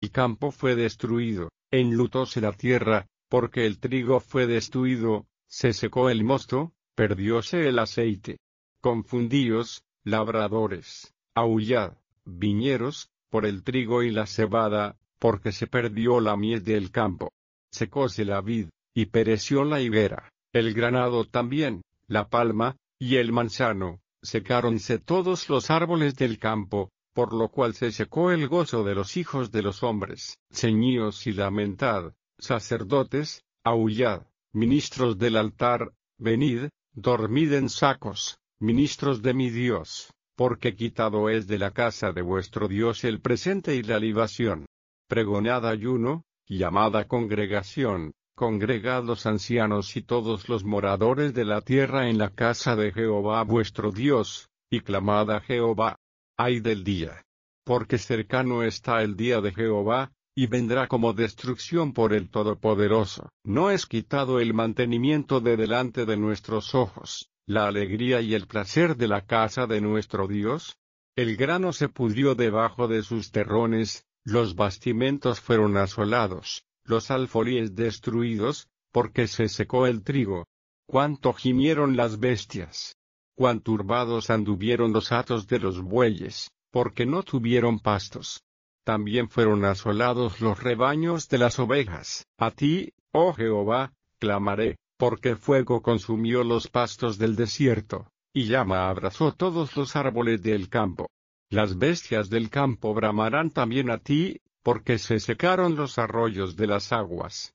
El campo fue destruido, enlutóse la tierra, porque el trigo fue destruido, se secó el mosto, perdióse el aceite. Confundíos, labradores, aullad, viñeros, por el trigo y la cebada, porque se perdió la mies del campo. Secóse la vid, y pereció la higuera, el granado también, la palma, y el manzano, secáronse todos los árboles del campo, por lo cual se secó el gozo de los hijos de los hombres. Ceñíos y lamentad, sacerdotes, aullad, ministros del altar, venid, dormid en sacos, ministros de mi Dios, porque quitado es de la casa de vuestro Dios el presente y la libación. Pregonad ayuno, llamad a congregación, congregad los ancianos y todos los moradores de la tierra en la casa de Jehová vuestro Dios, y clamad a Jehová. Ay del día. Porque cercano está el día de Jehová, y vendrá como destrucción por el Todopoderoso. No es quitado el mantenimiento de delante de nuestros ojos, la alegría y el placer de la casa de nuestro Dios. El grano se pudrió debajo de sus terrones, los bastimentos fueron asolados, los alfolíes destruidos, porque se secó el trigo. Cuánto gimieron las bestias. Cuán turbados anduvieron los hatos de los bueyes, porque no tuvieron pastos. También fueron asolados los rebaños de las ovejas. A ti, oh Jehová, clamaré, porque fuego consumió los pastos del desierto, y llama abrazó todos los árboles del campo. Las bestias del campo bramarán también a ti, porque se secaron los arroyos de las aguas.